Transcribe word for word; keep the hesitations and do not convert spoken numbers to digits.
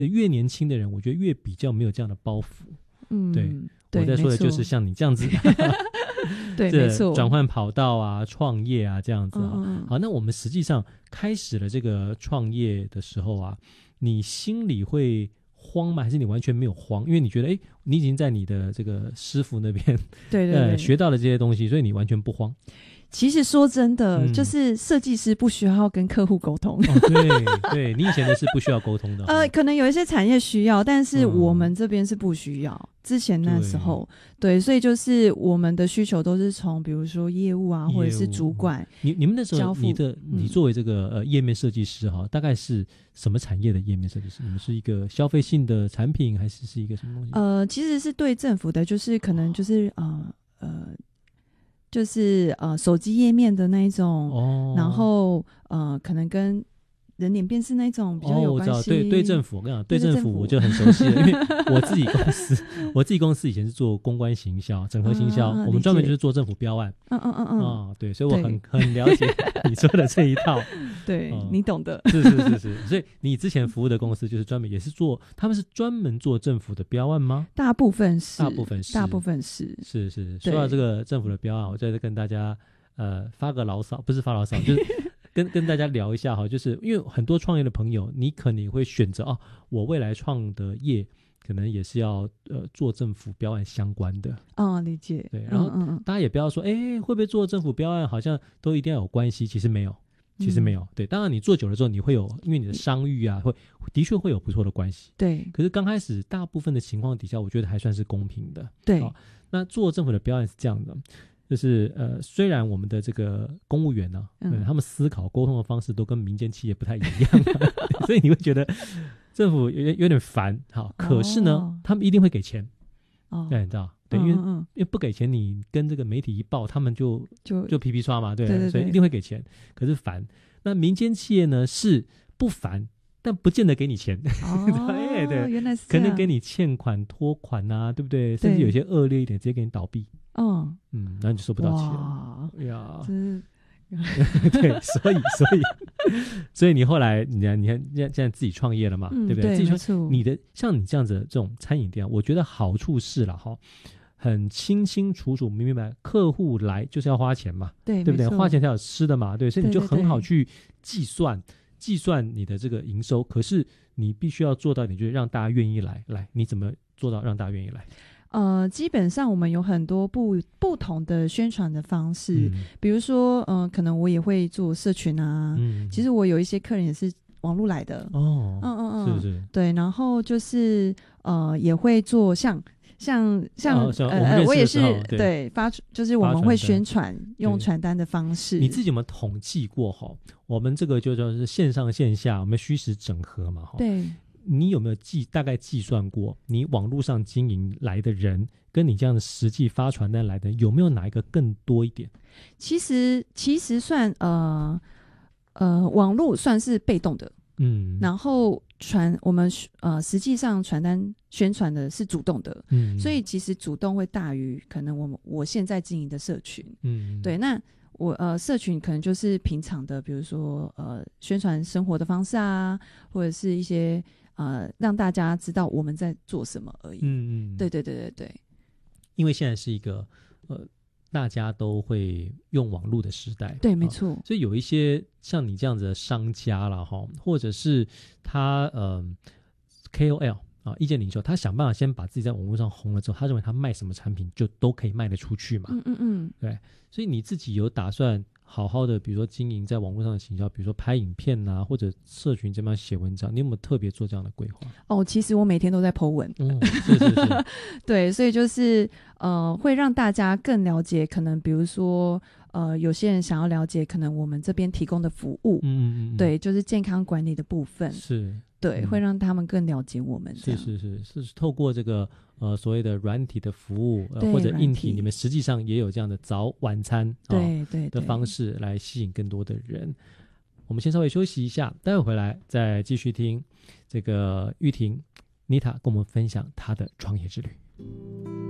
越年轻的人我觉得越比较没有这样的包袱。 嗯， 对， 对我在说的就是像你这样子对，没错， 转换跑道啊，创业啊这样子啊。 嗯嗯好，那我们实际上开始了这个创业的时候啊，你心里会慌吗？还是你完全没有慌？因为你觉得哎，你已经在你的这个师傅那边对对对、 呃、学到了这些东西，所以你完全不慌。 其实说真的、嗯、就是设计师不需要跟客户沟通、 哦、对对，你以前的是不需要沟通的呃，可能有一些产业需要，但是我们这边是不需要、嗯、之前那时候 对, 对，所以就是我们的需求都是从比如说业务啊，或者是主管。 你你们那时候你的你作为这个、呃、页面设计师哈，大概是什么产业的页面设计师？你们是一个消费性的产品，还是是一个什么东西？ 呃，其实是对政府的，就是可能就是呃呃就是呃手机页面的那一种、哦、然后呃可能跟人脸辨识那种比较有关系。 哦，我知道，对对政府，我跟你讲，对政府我就很熟悉了，因为我自己公司，我自己公司以前是做公关行销、整合行销，嗯、我们专门就是做政府标案。嗯嗯嗯嗯。啊，对，所以我很很了解你说的这一套。 对、嗯，你懂的。 是是是是，所以你之前服务的公司就是专门也是做，他们是专门做政府的标案吗？ 大部分是， 大部分是， 大部分是， 是是。说到这个政府的标案，我在这跟大家呃发个牢骚，不是发牢骚，就是。跟跟大家聊一下哈，就是因为很多创业的朋友，你可能会选择哦，我未来创的业可能也是要呃做政府标案相关的。 哦，理解。 对，然后大家也不要说，哎、嗯嗯，会不会做政府标案，好像都一定要有关系，其实没有，其实没有。嗯、对，当然你做久了之后，你会有，因为你的商誉啊，会的确会有不错的关系。 对。 可是刚开始大部分的情况底下，我觉得还算是公平的。 对。 哦、那做政府的标案是这样的。就是呃，虽然我们的这个公务员呢、啊嗯，他们思考沟通的方式都跟民间企业不太一样、啊，所以你会觉得政府有点有点烦，好，可是呢、哦，他们一定会给钱，哦，对，你知道，对，因为、嗯嗯、因为不给钱，你跟这个媒体一报，他们就就就皮皮刷嘛，对， 对对对， 所以一定会给钱，可是烦。那民间企业呢是不烦。但不见得给你钱， 哦， 哎，对， 原来是可能给你欠款、拖款啊，对不对？甚至有些恶劣一点，直接给你倒闭。 哦， 嗯，然后你就收不到钱。 哇呀， 真对，所以，所以，所以你后来，你看，你看，现在自己创业了嘛， 嗯、 对不对？ 对， 自己创，你的像你这样子的这种餐饮店，我觉得好处是了哈，很清清楚楚、明明白，客户来就是要花钱嘛， 对， 对不对？花钱才有吃的嘛，对，所以你就很好去计算。 对对对计算你的这个营收，可是你必须要做到，你就是让大家愿意来。来，你怎么做到让大家愿意来？ 呃，基本上我们有很多不不同的宣传的方式，嗯、比如说，嗯、呃，可能我也会做社群啊。嗯，其实我有一些客人也是网络来的。 哦， 嗯嗯嗯， 是是， 对，然后就是呃，也会做像。像像、 哦、 呃，我也是对, 对发，就是我们会宣传用传单的方式。 你自己有没有统计过哈？我们这个就叫是线上线下，我们虚实整合嘛哈。 对， 你有没有计大概计算过，你网络上经营来的人，跟你这样的实际发传单来的，有没有哪一个更多一点？ 其实其实算呃呃，网络算是被动的。嗯，然后传我们呃，实际上传单宣传的是主动的，嗯，所以其实主动会大于可能我们我现在经营的社群，嗯，对，那我呃社群可能就是平常的，比如说呃宣传生活的方式啊，或者是一些呃让大家知道我们在做什么而已，嗯嗯，对对对对对， 因为现在是一个呃。大家都会用网络的时代， 对，没错、 哦。所以有一些像你这样子的商家啦，哈，或者是他呃 K O L 啊，意见领袖，他想办法先把自己在网络上红了之后，他认为他卖什么产品就都可以卖得出去嘛。 嗯嗯嗯， 对。所以你自己有打算好好的，比如说经营在网络上的行销，比如说拍影片啊，或者社群这边写文章，你有没有特别做这样的规划？ 哦，其实我每天都在 po 文， 嗯，是是是， 对，所以就是呃，会让大家更了解，可能比如说呃，有些人想要了解，可能我们这边提供的服务，嗯嗯，对，就是健康管理的部分， 是， 对，嗯、会让他们更了解我们这样， 是是是是，透过这个。呃，所谓的软体的服务、呃、或者硬体，你们实际上也有这样的早晚餐、哦、 对对的方式来吸引更多的人。我们先稍微休息一下，待会回来再继续听这个玉婷妮塔跟我们分享她的创业之旅。